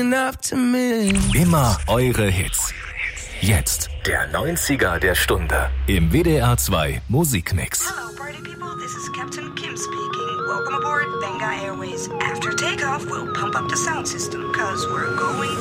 Immer eure Hits. Jetzt der 90er der Stunde im WDR 2 Musikmix. Hello party people, this is Captain Kim speaking. Welcome aboard Benga Airways. After takeoff, we'll pump up the sound system, cause we're going